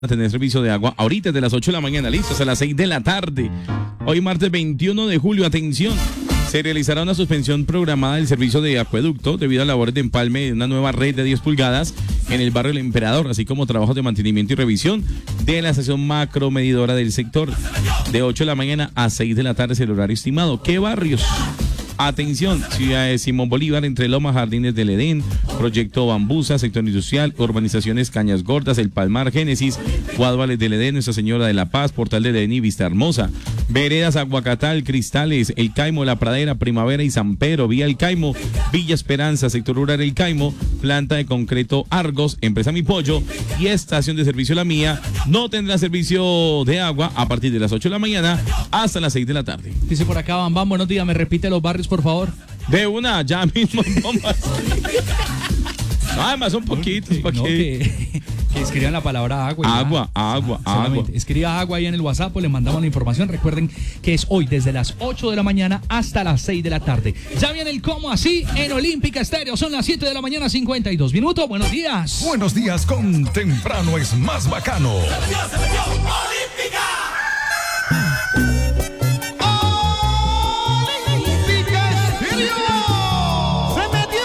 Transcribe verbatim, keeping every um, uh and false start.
a tener servicio de agua ahorita desde las ocho de la mañana, listos a las seis de la tarde. Hoy martes veintiuno de julio, atención, se realizará una suspensión programada del servicio de acueducto debido a labores de empalme de una nueva red de diez pulgadas en el barrio El Emperador, así como trabajos de mantenimiento y revisión de la estación macromedidora del sector. De ocho de la mañana a seis de la tarde es el horario estimado. ¿Qué barrios? Atención, Ciudad de Simón Bolívar, Entre Lomas, Jardines del Edén, Proyecto Bambusa, Sector Industrial, Urbanizaciones Cañas Gordas, El Palmar, Génesis, Guaduales del Edén, Nuestra Señora de la Paz, Portal del Edén y Vista Hermosa, Veredas Aguacatal, Cristales, El Caimo, La Pradera, Primavera y San Pedro, Vía El Caimo, Villa Esperanza, Sector Rural El Caimo, Planta de Concreto Argos, Empresa Mi Pollo y Estación de Servicio La Mía. No tendrá servicio de agua a partir de las ocho de la mañana hasta las seis de la tarde. Dice por acá, Bam Bam, buenos días, me repite los barrios, por favor. De una, ya mismo. No, más. No, además son poquitos. ¿Para no, qué? Que, que escriban la palabra agua. Y agua, ya. agua, Solamente agua. escriba agua ahí en el WhatsApp, pues le mandamos la información. Recuerden que es hoy desde las ocho de la mañana hasta las seis de la tarde. Ya viene el cómo así en Olímpica Estéreo. Son las siete de la mañana, cincuenta y dos minutos. Buenos días. Buenos días con Temprano es más bacano. Olímpica.